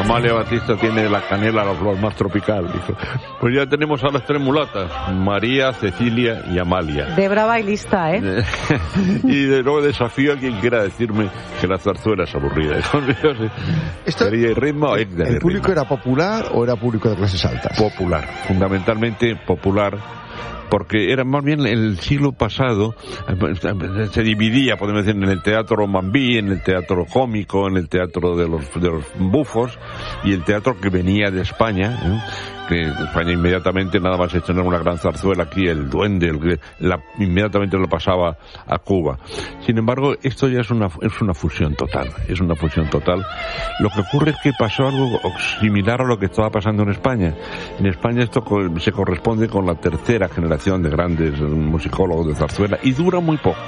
Amalia Batista tiene la canela, la flor más tropical. Dijo. Pues ya tenemos a las tres mulatas, María, Cecilia y Amalia. De brava y lista, ¿eh? Y de nuevo desafío a quien quiera decirme que la zarzuela es aburrida. ¿Quería ritmo? ¿El público era popular o era público de clases altas? Popular, fundamentalmente popular. Porque era más bien el siglo pasado, se dividía, podemos decir, en el teatro mambí, en el teatro cómico, en el teatro de los bufos, y el teatro que venía de España, que España inmediatamente, nada más estrenar una gran zarzuela aquí, el Duende, inmediatamente lo pasaba a Cuba. Sin embargo, esto ya es una fusión total, Lo que ocurre es que pasó algo similar a lo que estaba pasando en España. En España esto se corresponde con la tercera generación de grandes musicólogos de zarzuela, y dura muy poco.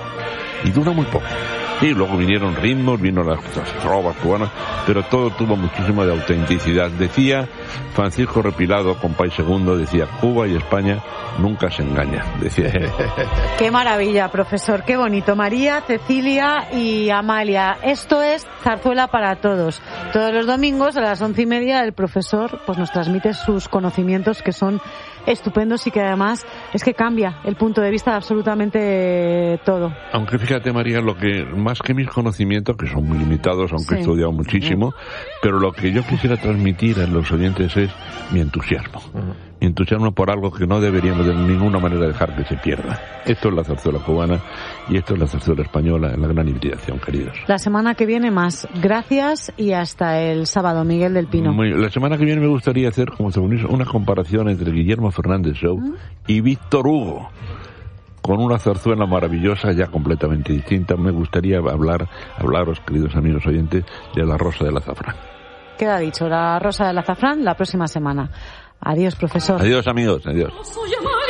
Y luego vinieron ritmos, vino las trovas cubanas, pero todo tuvo muchísimo de autenticidad. Decía Francisco Repilado, compay segundo, decía: Cuba y España nunca se engañan, decía. Qué maravilla, profesor, qué bonito. María, Cecilia y Amalia. Esto es Zarzuela para Todos. Todos los domingos a las 11:30 el profesor pues nos transmite sus conocimientos, que son estupendos y que además es que cambia el punto de vista de absolutamente todo. Aunque fíjate, María, lo que más que mis conocimientos, que son muy limitados, aunque he estudiado muchísimo, pero lo que yo quisiera transmitir a los oyentes es mi entusiasmo. Mi entusiasmo por algo que no deberíamos de ninguna manera dejar que se pierda. Esto es la zarzuela cubana y esto es la zarzuela española en la gran hibridación, queridos. La semana que viene más. Gracias y hasta el sábado, Miguel del Pino. La semana que viene me gustaría hacer, como se unió, una comparación entre Guillermo Fernández Show y Víctor Hugo, con una zarzuela maravillosa ya completamente distinta. Me gustaría hablaros, queridos amigos oyentes, de La Rosa del Azafrán. Queda dicho, La Rosa del Azafrán la próxima semana. Adiós, profesor. Adiós, amigos. Adiós.